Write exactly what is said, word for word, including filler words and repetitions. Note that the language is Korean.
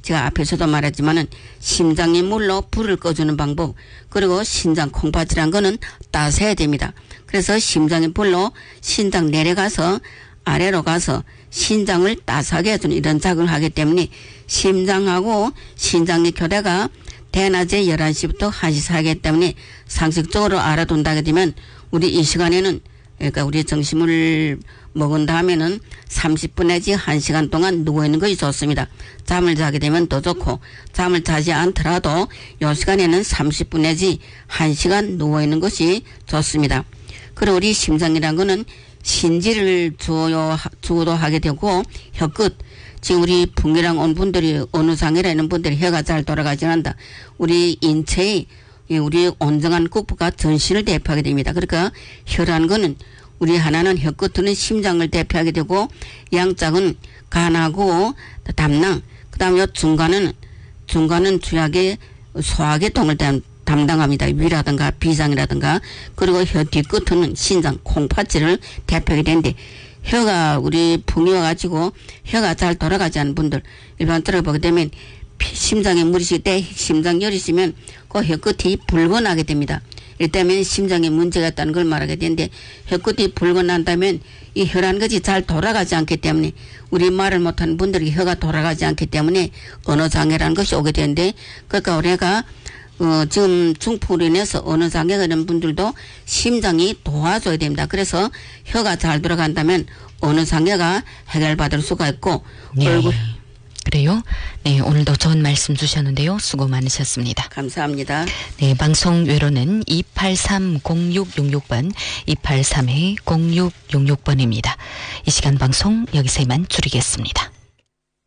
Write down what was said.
제가 앞에서도 말했지만은 심장이 물로 불을 꺼주는 방법, 그리고 신장 콩팥이란 거는 따서야 됩니다. 그래서 심장이 불로 신장 내려가서 아래로 가서 신장을 따스하게 해주는 이런 작용을 하기 때문에 심장하고 신장의 교대가 대낮에 열한 시부터 한 시 사이기 때문에 상식적으로 알아둔다게 되면 우리 이 시간에는, 그러니까 우리 점심을 먹은 다음에는 삼십 분 내지 한 시간 동안 누워있는 것이 좋습니다. 잠을 자게 되면 더 좋고, 잠을 자지 않더라도 이 시간에는 삼십 분 내지 한 시간 누워있는 것이 좋습니다. 그리고 우리 심장이라는 거는 신지를 주요, 주도 하게 되고, 혀끝, 지금 우리 풍이랑 온 분들이, 어느 장애라 있는 분들이 혀가 잘 돌아가지 않는다. 우리 인체의 우리 온전한 국부가 전신을 대표하게 됩니다. 그러니까 혀라는 거는 우리 하나는 혀끝은 심장을 대표하게 되고, 양짝은 간하고 담낭, 그 다음에 중간은, 중간은 주약의 소화계 통을 담당합니다. 위라든가 비장이라든가. 그리고 혀 뒤끝은 신장, 콩팥질을 대표하게 되는데, 혀가 우리 풍이 와가지고 혀가 잘 돌아가지 않는 분들, 일반적으로 보게 되면 심장에 물이 있을 때 심장열이 있으면 그 혀끝이 붉어나게 됩니다. 이때면 심장에 문제가 있다는 걸 말하게 되는데, 혀끝이 붉어난다면 이 혀라는 것이 잘 돌아가지 않기 때문에, 우리 말을 못하는 분들이 혀가 돌아가지 않기 때문에 언어 장애라는 것이 오게 되는데, 그러니까 우리가 어, 지금 중풍으로 인해서 언어 장애가 있는 분들도 심장이 도와줘야 됩니다. 그래서 혀가 잘 돌아간다면 언어 장애가 해결받을 수가 있고, 네. 얼굴. 그래요? 네, 오늘도 좋은 말씀 주셨는데요. 수고 많으셨습니다. 감사합니다. 네, 방송 외로는 이팔삼 공육육육 번, 이팔삼 공육육육 번입니다. 이 시간 방송 여기서 이만 줄이겠습니다.